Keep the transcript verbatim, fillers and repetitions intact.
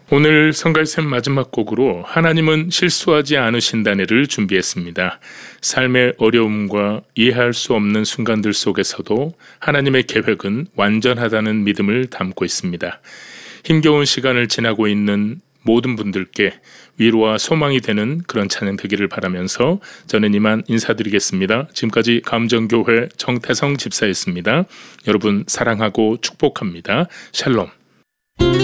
오늘 성갈샘 마지막 곡으로 하나님은 실수하지 않으신다네를 준비했습니다. 삶의 어려움과 이해할 수 없는 순간들 속에서도 하나님의 계획은 완전하다는 믿음을 담고 있습니다. 힘겨운 시간을 지나고 있는 모든 분들께 위로와 소망이 되는 그런 찬양 되기를 바라면서 저는 이만 인사드리겠습니다. 지금까지 감정교회 정태성 집사였습니다. 여러분 사랑하고 축복합니다. 샬롬.